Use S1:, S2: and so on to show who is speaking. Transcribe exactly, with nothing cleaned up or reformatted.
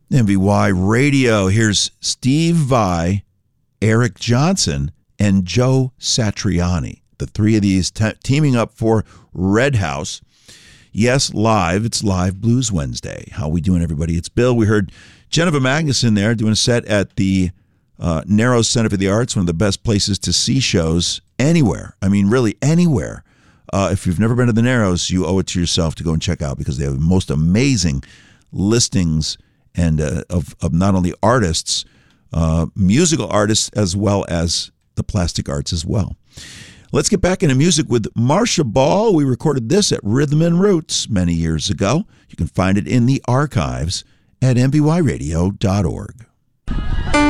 S1: M V Y Radio. Here's Steve Vai, Eric Johnson, and Joe Satriani. The three of these te- teaming up for Red House. Yes, live. It's Live Blues Wednesday. How we doing, everybody? It's Bill. We heard Jennifer Magnuson there doing a set at the uh, Narrows Center for the Arts, one of the best places to see shows anywhere. I mean, really anywhere. Uh, if you've never been to the Narrows, you owe it to yourself to go and check out, because they have the most amazing listings and uh, of, of not only artists, uh, musical artists, as well as the plastic arts as well. Let's get back into music with Marcia Ball. We recorded this at Rhythm and Roots many years ago. You can find it in the archives at m v y radio dot org.